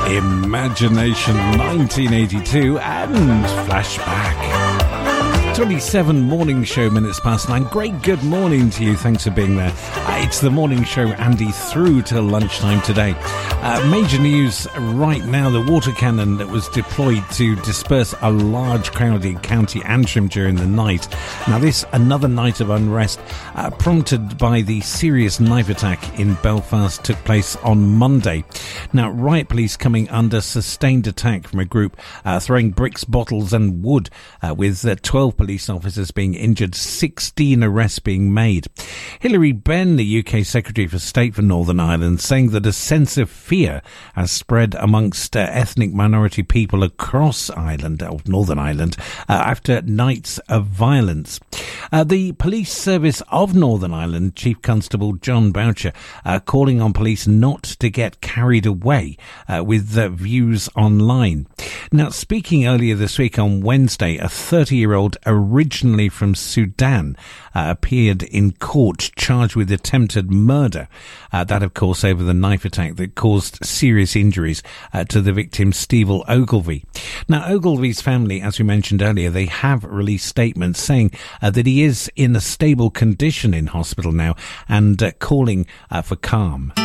Imagination 1982 and Flashback. 27 morning show minutes past 9. Great good morning to you. Thanks for being there. It's the morning show, Andy, through till lunchtime today. Major news right now. The water cannon that was deployed to disperse a large crowd in County Antrim during the night. Now this, another night of unrest prompted by the serious knife attack in Belfast, took place on Monday. Now riot police coming under sustained attack from a group throwing bricks, bottles and wood with 12 police officers being injured, 16 arrests being made. Hilary Benn, the UK Secretary for State for Northern Ireland, saying that a sense of fear has spread amongst ethnic minority people across Ireland, Northern Ireland, after nights of violence. The Police Service of Northern Ireland, Chief Constable John Boucher, calling on police not to get carried away with views online. Now, speaking earlier this week on Wednesday, a 30-year-old originally from Sudan appeared in court charged with attempted murder. That, of course, over the knife attack that caused serious injuries to the victim, Steve Ogilvie. Now, Ogilvie's family, as we mentioned earlier, they have released statements saying that he is in a stable condition in hospital now and calling for calm.